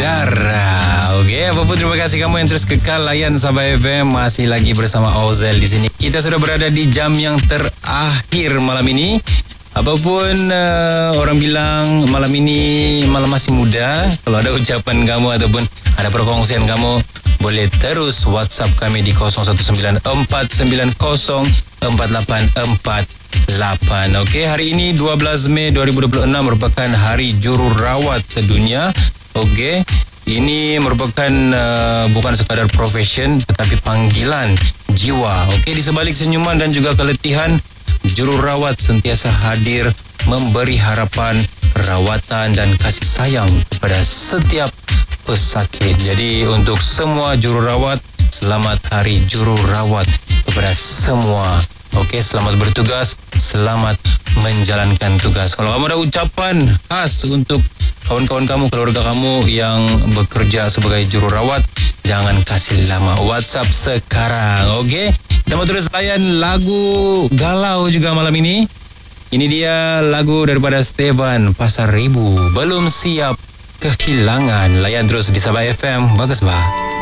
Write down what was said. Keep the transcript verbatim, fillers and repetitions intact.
udara. Okey, apapun terima kasih kamu yang terus kekal layan Sabah F M. Masih lagi bersama Ozel di sini. Kita sudah berada di jam yang terakhir malam ini. Apapun uh, orang bilang malam ini malam masih muda. Kalau ada ucapan kamu ataupun ada perkongsian kamu, boleh terus WhatsApp kami di kosong satu sembilan empat sembilan kosong empat lapan empat lapan. Okey, hari ini dua belas Mei dua ribu dua puluh enam merupakan Hari Jururawat Sedunia. Okey, ini merupakan uh, bukan sekadar profession tetapi panggilan jiwa. Okey, di sebalik senyuman dan juga keletihan, jururawat sentiasa hadir memberi harapan, perawatan dan kasih sayang kepada setiap pesakit. Jadi untuk semua jururawat, selamat Hari Jururawat kepada semua. Okey, selamat bertugas, selamat menjalankan tugas. Kalau kamu ada ucapan khas untuk kawan-kawan kamu, keluarga kamu yang bekerja sebagai jururawat, jangan kasih lama, WhatsApp sekarang. Okey, kita mau terus layan lagu galau juga malam ini. Ini dia lagu daripada Stefan Pasar Ribu, Belum Siap Kehilangan. Layan terus di Sabah F M. Bagus bah.